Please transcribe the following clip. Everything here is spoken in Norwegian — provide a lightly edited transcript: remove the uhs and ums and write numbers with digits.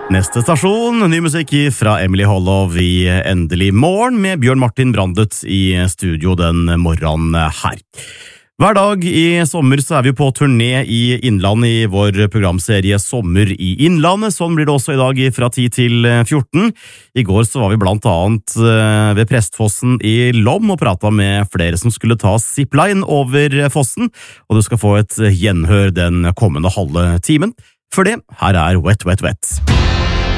Neste stasjon, ny musikk fra Emily Hollov i Endelig morgen med Bjørn Martin Brandet i studio den morgenen her. Hver dag i sommer så vi på turné i Innlandet i vår programserie Sommer i Innlandet. Sånn blir det også i dag fra 10 til 14. I går så var vi blant annet ved Prestfossen i Lom og pratet med flere som skulle ta zipline over fossen, og du skal få et gjenhør den kommende halve timen. For det, her Wet Wet Wet.